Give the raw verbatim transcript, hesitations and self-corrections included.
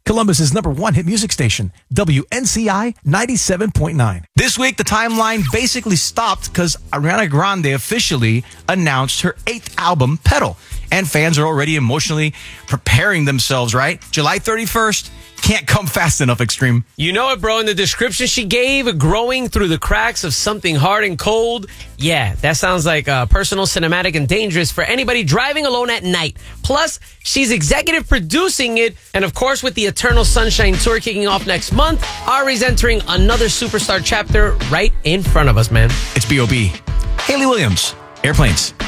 Columbus's number one hit music station, W N C I ninety-seven point nine. This week, the timeline basically stopped because Ariana Grande officially announced her eighth album, Pedal. And fans are already emotionally preparing themselves, right? July thirty-first. Can't come fast enough, Extreme. You know it, bro. In the description she gave, growing through the cracks of something hard and cold. Yeah, that sounds like uh, personal, cinematic, and dangerous for anybody driving alone at night. Plus, she's executive producing it. And of course, with the Eternal Sunshine Tour kicking off next month, Ari's entering another superstar chapter right in front of us, man. It's B O B. Haley Williams, Airplanes.